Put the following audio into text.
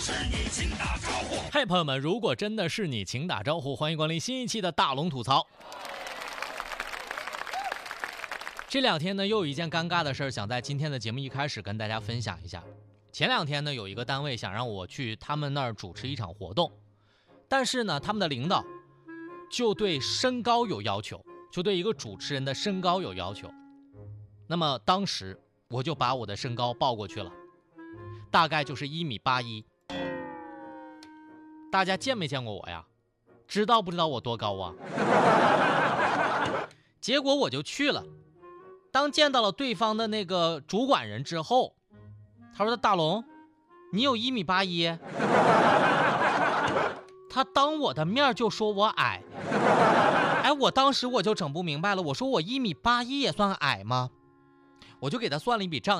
嗨，朋友们，如果真的是你，请打招呼。欢迎光临新一期的大龙吐槽。这两天呢，又有一件尴尬的事儿，想在今天的节目一开始跟大家分享一下。前两天呢，有一个单位想让我去他们那儿主持一场活动，但是呢，他们的领导就对身高有要求，就对一个主持人的身高有要求。那么当时我就把我的身高报过去了，大概就是1.81米。大家见没见过我呀？知道不知道我多高啊？结果我就去了，当见到了对方的那个主管人之后，他说：“大龙，你有1.81米。”他当我的面就说我矮。哎，我当时我就整不明白了，我说我1.81米也算矮吗？我就给他算了一笔账。